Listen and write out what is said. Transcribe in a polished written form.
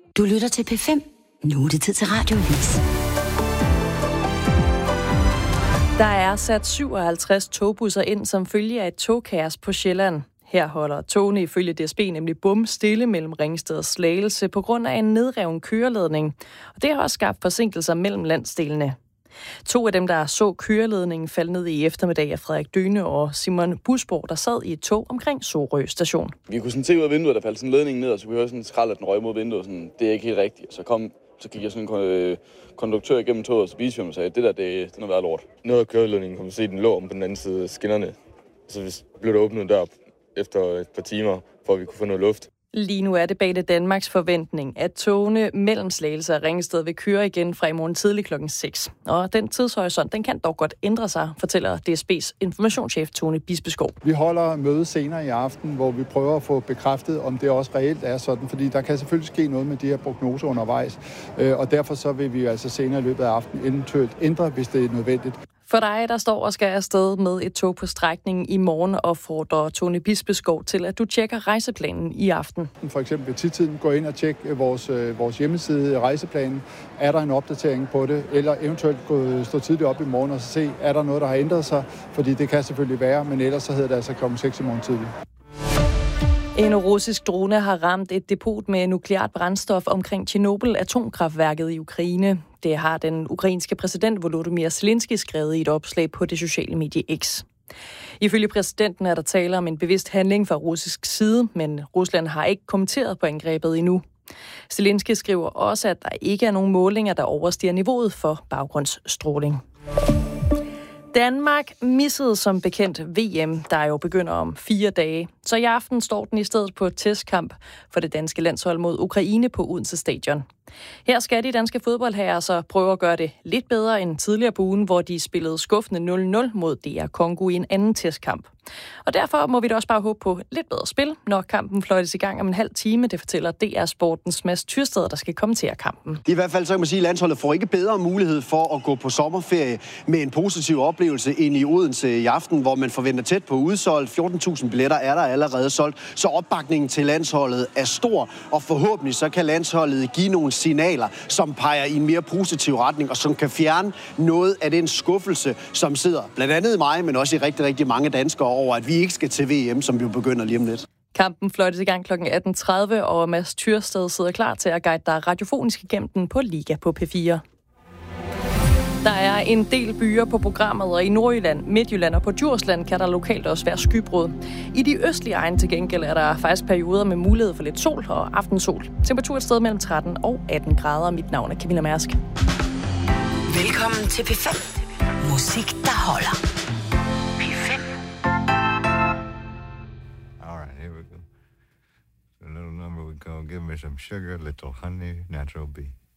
Du lytter til P5. Nu er det tid til Radioavis. Der er sat 57 togbusser ind som følge af et togkaos på Sjælland. Her holder togene ifølge DSB nemlig stille mellem Ringsted og Slagelse på grund af en nedreven køreledning. Og det har også skabt forsinkelser mellem landsdelene. 2 af dem, der så køreledningen, faldt ned i eftermiddag af Frederik Døne og Simon Busborg, der sad i et tog omkring Sorø station. Vi kunne sådan se ud af vinduet, der faldt sådan en ledning ned, og så kunne vi høre sådan en skrald, at den røg mod vinduet. Sådan, det er ikke helt rigtigt. Så gik jeg sådan en konduktør igennem toget, og så viste og sagde, det der, det har været lort. Noget af køreledningen kunne man se, den lå om på den anden side af skinnerne. Så blev der åbnet en dør efter et par timer, for at vi kunne få noget luft. Lige nu er det bag det Danmarks forventning, at togene mellem Slagelse og Ringsted vil køre igen fra i morgen tidlig klokken 6. Og den tidshorisont, den kan dog godt ændre sig, fortæller DSB's informationschef Tone Bispeskov. Vi holder møde senere i aften, hvor vi prøver at få bekræftet, om det også reelt er sådan, fordi der kan selvfølgelig ske noget med de her prognoser undervejs, og derfor så vil vi altså senere i løbet af aftenen eventuelt ændre, hvis det er nødvendigt. For dig, der står og skal afsted med et tog på strækningen i morgen, opfordrer Tone Bispeskov til, at du tjekker rejseplanen i aften. For eksempel ved tidtiden gå ind og tjekke vores hjemmeside, rejseplanen. Er der en opdatering på det? Eller eventuelt stå tidligt op i morgen og se, er der noget, der har ændret sig? Fordi det kan selvfølgelig være, men ellers så hedder det altså klokken 6 i morgen tidlig. En russisk drone har ramt et depot med nukleart brændstof omkring Tjernobyl-atomkraftværket i Ukraine. Det har den ukrainske præsident Volodymyr Zelensky skrevet i et opslag på det sociale medie X. Ifølge præsidenten er der tale om en bevidst handling fra russisk side, men Rusland har ikke kommenteret på angrebet endnu. Zelensky skriver også, at der ikke er nogen målinger, der overstiger niveauet for baggrundsstråling. Danmark missede som bekendt VM, der jo begynder om 4 dage. Så i aften står den i stedet på et testkamp for det danske landshold mod Ukraine på Odense Stadion. Her skal de danske fodboldherrer så prøve at gøre det lidt bedre end tidligere på ugen, hvor de spillede skuffende 0-0 mod DR Congo i en anden testkamp. Og derfor må vi da også bare håbe på lidt bedre spil, når kampen fløjtes i gang om en halv time. Det fortæller DR Sportens Mads Tyrsted, der skal kommentere kampen. I hvert fald så kan man sige, at landsholdet får ikke bedre mulighed for at gå på sommerferie med en positiv oplevelse ind i Odense i aften, hvor man forventer tæt på udsolgt. 14.000 billetter er der allerede solgt, så opbakningen til landsholdet er stor, og forhåbentlig så kan landsholdet give nogle signaler, som peger i en mere positiv retning, og som kan fjerne noget af den skuffelse, som sidder blandt andet i mig, men også i rigtig, rigtig mange danskere over, at vi ikke skal til VM, som vi jo begynder lige om lidt. Kampen fløjtes i gang kl. 18.30, og Mads Tyrsted sidder klar til at guide dig radiofonisk igennem den på Liga på P4. Der er en del byer på programmet, og i Nordjylland, Midtjylland og på Djursland kan der lokalt også være skybrud. I de østlige egne til gengæld er der faktisk perioder med mulighed for lidt sol og aftensol. Temperatur et sted mellem 13 og 18 grader. Mit navn er Camilla Mærsk. Velkommen til P5. Musik, der holder. P5. Alright, here we go. A little number we call Give Me Some Sugar, Little Honey, Natural B.